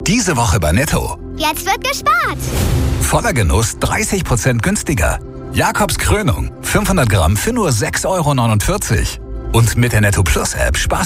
Diese Woche bei Netto. Jetzt wird gespart. Voller Genuss 30% günstiger. Jakobs Krönung 500 Gramm für nur 6,49 €. Und mit der Netto Plus App sparst